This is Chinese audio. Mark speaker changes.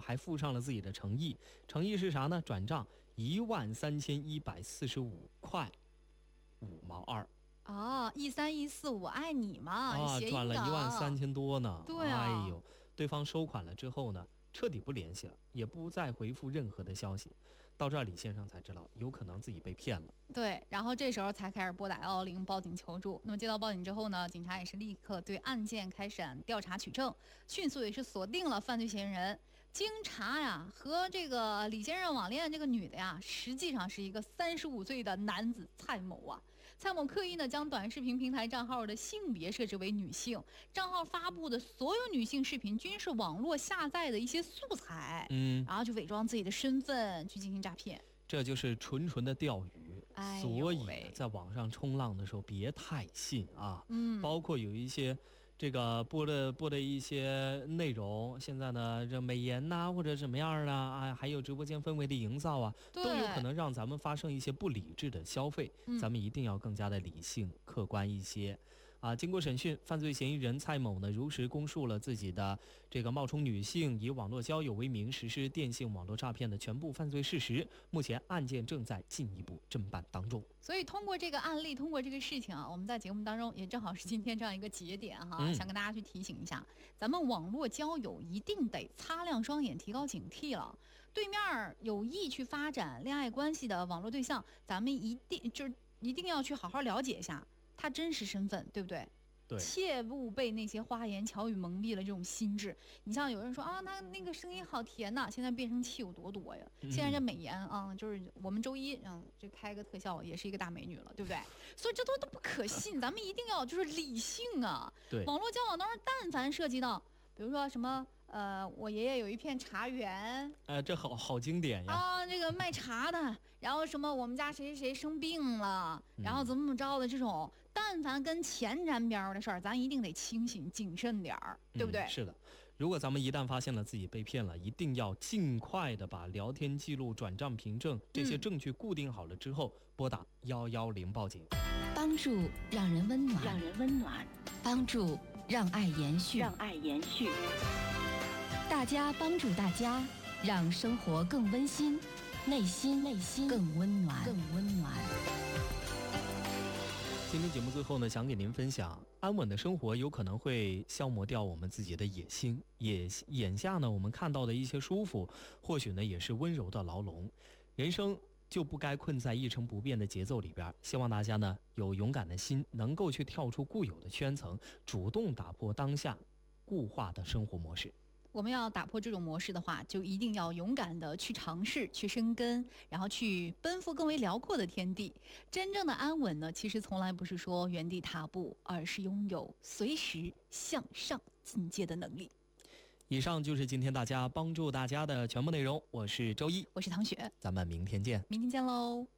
Speaker 1: 还附上了自己的诚意。诚意是啥呢？转账13145块5毛2。
Speaker 2: 哦，13145我爱你嘛，
Speaker 1: 啊，赚了13000多呢。
Speaker 2: 对啊，
Speaker 1: 哎呦，对方收款了之后呢，彻底不联系了，也不再回复任何的消息。到这儿，李先生才知道有可能自己被骗了。
Speaker 2: 对，然后这时候才开始拨打110报警求助。那么接到报警之后呢，警察也是立刻对案件开展调查取证，迅速也是锁定了犯罪嫌疑人。经查呀，和这个李先生网恋这个女的呀，实际上是一个35岁的男子蔡某啊。蔡某刻意呢将短视频平台账号的性别设置为女性，账号发布的所有女性视频均是网络下载的一些素材，然后就伪装自己的身份去进行诈骗。
Speaker 1: 这就是纯纯的钓鱼，所以在网上冲浪的时候别太信啊。包括有一些这个播的一些内容，现在呢这美颜呐或者什么样的啊，还有直播间氛围的营造啊，都有可能让咱们发生一些不理智的消费。咱们一定要更加的理性客观一些。经过审讯，犯罪嫌疑人蔡某呢如实供述了自己的这个冒充女性以网络交友为名实施电信网络诈骗的全部犯罪事实。目前案件正在进一步侦办当中。
Speaker 2: 所以通过这个案例，通过这个事情啊，我们在节目当中也正好是今天这样一个节点哈，想跟大家去提醒一下，咱们网络交友一定得擦亮双眼，提高警惕了。对面有意去发展恋爱关系的网络对象，咱们一定要去好好了解一下他真实身份，对不对？
Speaker 1: 对，
Speaker 2: 切勿被那些花言巧语蒙蔽了这种心智。你像有人说啊，他那个声音好甜呐，现在变声器有多多呀？现在这美颜啊，就是我们周一就开个特效，也是一个大美女了，对不对？所以这都不可信，咱们一定要就是理性啊。
Speaker 1: 对，
Speaker 2: 网络交往当中，但凡涉及到，比如说什么。我爷爷有一片茶园，
Speaker 1: 这好经典呀！
Speaker 2: 这个卖茶的，然后什么我们家谁谁谁生病了，然后怎么着的这种，但凡跟钱沾边的事儿，咱一定得清醒谨慎点儿，对不对？
Speaker 1: 是的，如果咱们一旦发现了自己被骗了，一定要尽快的把聊天记录、转账凭证这些证据固定好了之后，拨打110报警，
Speaker 3: 帮助让人温暖，帮助让爱延续，大家帮助大家，让生活更温馨，内心更温暖。
Speaker 1: 今天节目最后呢，想给您分享，安稳的生活有可能会消磨掉我们自己的野心。眼下呢，我们看到的一些舒服，或许呢也是温柔的牢笼。人生就不该困在一成不变的节奏里边。希望大家呢有勇敢的心，能够去跳出固有的圈层，主动打破当下固化的生活模式。
Speaker 2: 我们要打破这种模式的话，就一定要勇敢的去尝试，去生根，然后去奔赴更为辽阔的天地。真正的安稳呢，其实从来不是说原地踏步，而是拥有随时向上进阶的能力。
Speaker 1: 以上就是今天大家帮助大家的全部内容，我是周一，
Speaker 2: 我是唐雪，
Speaker 1: 咱们明天见。
Speaker 2: 明天见喽。